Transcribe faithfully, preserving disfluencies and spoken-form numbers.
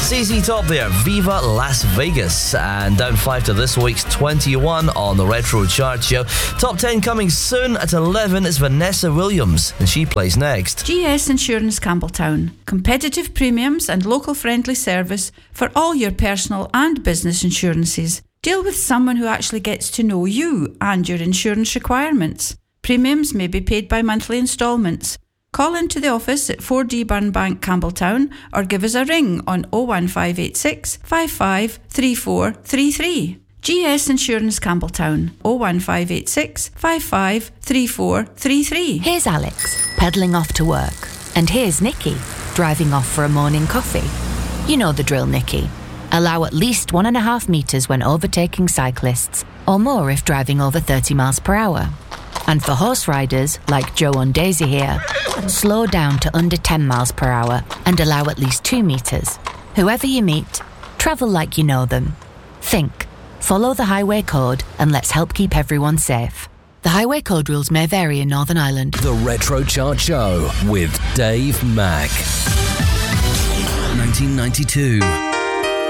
Z Z Top there, Viva Las Vegas. And down five to this week's twenty-one on the Retro Chart Show. Top ten coming soon. At eleven is Vanessa Williams, and she plays next. G S Insurance Campbelltown. Competitive premiums and local friendly service for all your personal and business insurances. Deal with someone who actually gets to know you and your insurance requirements. Premiums may be paid by monthly instalments. Call into the office at four D Burnbank, Campbelltown, or give us a ring on oh one five eight six, five five three four three three. G S Insurance Campbelltown, oh one five eight six, five five three four three three. Here's Alex, pedalling off to work. And here's Nikki, driving off for a morning coffee. You know the drill, Nikki. Allow at least one and a half metres when overtaking cyclists, or more if driving over thirty miles per hour. And for horse riders, like Joe and Daisy here, slow down to under ten miles per hour and allow at least two metres. Whoever you meet, travel like you know them. Think, follow the highway code, and let's help keep everyone safe. The highway code rules may vary in Northern Ireland. The Retro Chart Show with Dave Mack. nineteen ninety-two.